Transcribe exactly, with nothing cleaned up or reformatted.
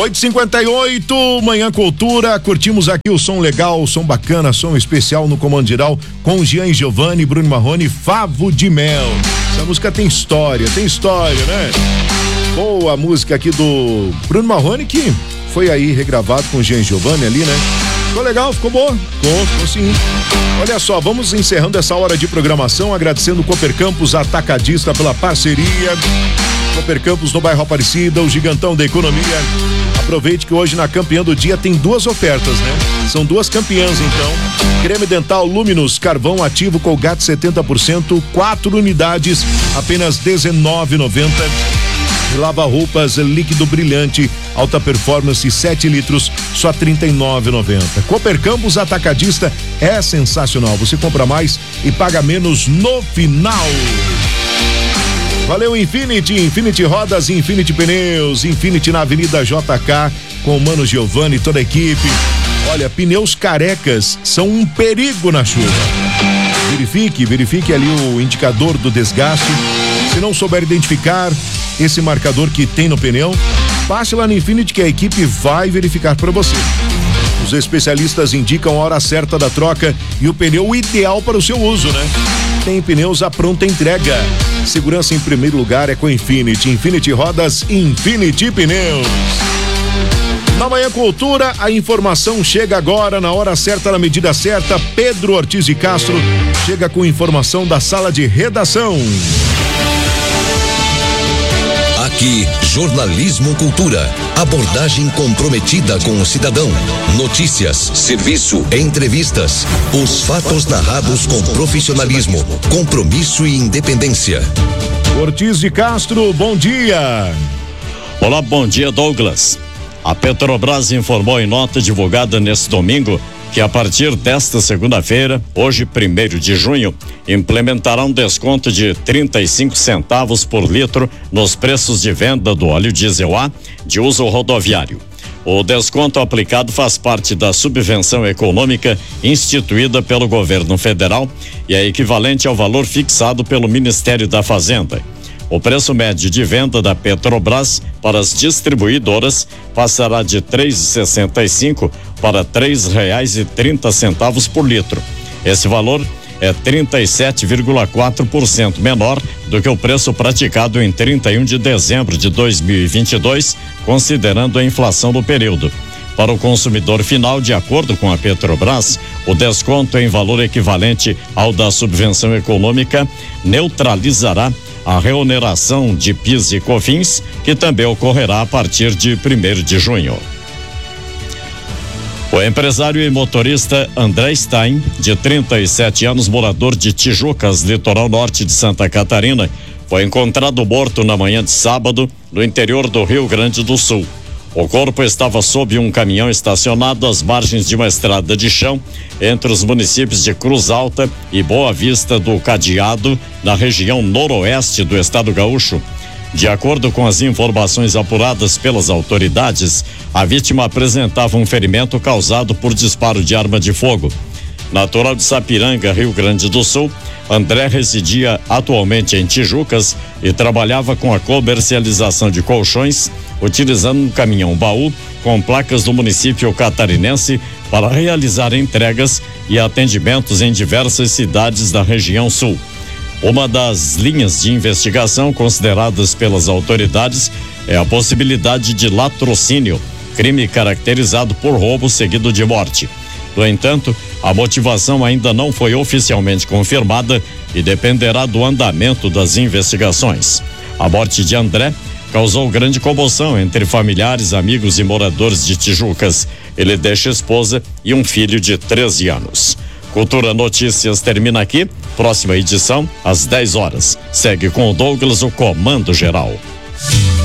oito e cinquenta e oito, Manhã Cultura, curtimos aqui o som legal, o som bacana, som especial no Comando Geral com Jean e Giovanni, Bruno Marrone, Favo de Mel. Essa música tem história, tem história, né? Boa música aqui do Bruno Marrone, que foi aí regravado com Jean e Giovanni ali, né? Ficou legal, ficou boa? Ficou, ficou sim. Olha só, vamos encerrando essa hora de programação, agradecendo o Cooper Campos Atacadista pela parceria. Cooper Campos no bairro Aparecida, o gigantão da economia. Aproveite que hoje na campeã do dia tem duas ofertas, né? São duas campeãs, então. Creme dental Luminous, carvão ativo Colgate setenta por cento, quatro unidades, apenas dezenove reais e noventa centavos. Lava roupas líquido brilhante, alta performance, sete litros, só trinta e nove reais e noventa centavos. Cooper Campos Atacadista é sensacional. Você compra mais e paga menos no final. Valeu Infinity, Infinity Rodas, Infinity Pneus, Infinity na Avenida J K, com o Mano Giovanni e toda a equipe. Olha, pneus carecas são um perigo na chuva. Verifique, verifique ali o indicador do desgaste. Se não souber identificar esse marcador que tem no pneu, passe lá no Infinity que a equipe vai verificar para você. Os especialistas indicam a hora certa da troca e o pneu ideal para o seu uso, né? Tem pneus à pronta entrega. Segurança em primeiro lugar é com Infinity. Infinity Rodas, Infinity Pneus. Na Manhã Cultura, a informação chega agora, na hora certa, na medida certa. Pedro Ortiz de Castro chega com informação da sala de redação. Aqui, Jornalismo Cultura. Abordagem comprometida com o cidadão. Notícias, serviço, entrevistas. Os fatos narrados com profissionalismo, compromisso e independência. Ortiz de Castro, bom dia. Olá, bom dia, Douglas. A Petrobras informou em nota divulgada neste domingo que a partir desta segunda-feira, hoje primeiro de junho, implementará um desconto de trinta e cinco centavos por litro nos preços de venda do óleo diesel A de uso rodoviário. O desconto aplicado faz parte da subvenção econômica instituída pelo governo federal e é equivalente ao valor fixado pelo Ministério da Fazenda. O preço médio de venda da Petrobras para as distribuidoras passará de três reais e sessenta e cinco centavos para três reais e trinta centavos por litro. Esse valor é trinta e sete vírgula quatro por cento menor do que o preço praticado em trinta e um de dezembro de dois mil e vinte e dois, considerando a inflação do período. Para o consumidor final, de acordo com a Petrobras, o desconto em valor equivalente ao da subvenção econômica neutralizará a reoneração de P I S e COFINS, que também ocorrerá a partir de primeiro de junho. O empresário e motorista André Stein, de trinta e sete anos, morador de Tijucas, litoral norte de Santa Catarina, foi encontrado morto na manhã de sábado no interior do Rio Grande do Sul. O corpo estava sob um caminhão estacionado às margens de uma estrada de chão entre os municípios de Cruz Alta e Boa Vista do Cadeado, na região noroeste do estado gaúcho. De acordo com as informações apuradas pelas autoridades, a vítima apresentava um ferimento causado por disparo de arma de fogo. Natural de Sapiranga, Rio Grande do Sul, André residia atualmente em Tijucas e trabalhava com a comercialização de colchões, utilizando um caminhão-baú com placas do município catarinense para realizar entregas e atendimentos em diversas cidades da região sul. Uma das linhas de investigação consideradas pelas autoridades é a possibilidade de latrocínio, crime caracterizado por roubo seguido de morte. No entanto, a motivação ainda não foi oficialmente confirmada e dependerá do andamento das investigações. A morte de André causou grande comoção entre familiares, amigos e moradores de Tijucas. Ele deixa esposa e um filho de treze anos. Cultura Notícias termina aqui. Próxima edição, às dez horas. Segue com o Douglas, o Comando Geral.